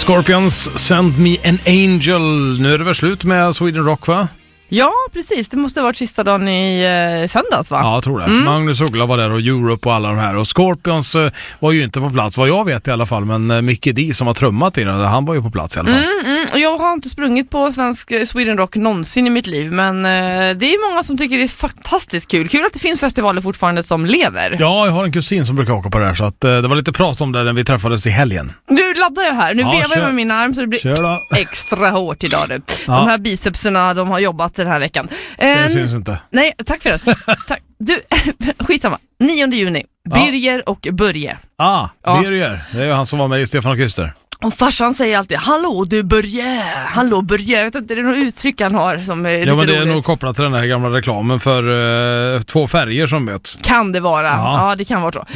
Scorpions, Send Me an Angel. Nu är det väl slut med Sweden Rock, va? Ja, precis. Det måste ha varit sista dagen i söndags, va? Ja, jag tror det. Magnus Uggla var där och Europe och alla de här. Och Scorpions var ju inte på plats, vad jag vet i alla fall. Men Mickey D som har trummat i den, han var ju på plats i alla fall. Och jag har inte sprungit på svensk Sweden Rock någonsin i mitt liv. Men det är många som tycker det är fantastiskt kul. Kul att det finns festivaler fortfarande som lever. Ja, jag har en kusin som brukar åka på det här. Så att, det var lite prat om det när vi träffades i helgen. Nu laddar jag här. Nu vevar jag med min arm så det blir extra hårt idag. Ja. De här bicepserna, de har jobbat den här veckan. Det syns inte. Nej, tack för det. Tack. Du, skitsamma. 9 juni. Birger och Börje. Birger. Det är ju han som var med i Stefan och Kyster. Och farsan säger alltid, hallå du Börje, hallå Börje. Jag vet inte, det är något uttryck han har som är lite men det är roligt. nog kopplat till den här gamla reklamen för 2 färger som möts. Kan det vara? Ja, det kan vara så.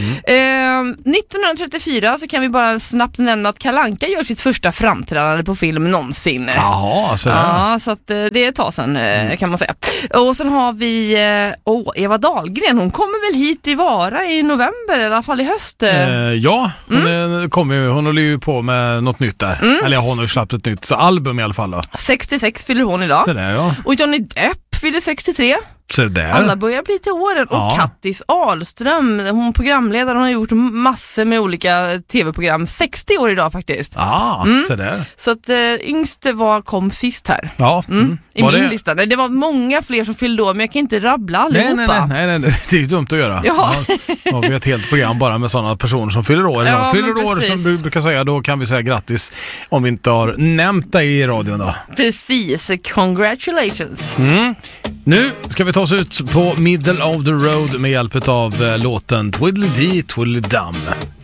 1934 så kan vi bara snabbt nämna att Kalle Anka gör sitt första framträdande på film någonsin. Jaha, så ja, så att det är ett tag sedan kan man säga. Och sen har vi Eva Dahlgren, hon kommer väl hit i Vara i november, eller i alla fall i höst. Ja, hon håller ju på med något nytt där. Eller hon har ju släppt ett nytt album i alla fall då. 66 fyller hon idag. Så där, ja. Och Johnny Depp fyller 63. Så där. Alla börjar bli till åren. Och Kattis Ahlström, hon programledaren, har gjort massor med olika tv-program. 60 år idag faktiskt. Så där. Så att yngste kom sist här. Ja. I min lista. Det var många fler som fyllde år, men jag kan inte rabbla allihopa. Nej, det är dumt att göra. Ja. Vi har ett helt program bara med sådana personer som fyller år. Ja, fyller år som du brukar säga, då kan vi säga grattis om vi inte har nämnt dig i radion då. Precis, congratulations. Nu ska vi ta oss ut på Middle of the Road med hjälp av låten Twiddly Dee Twiddly Dum.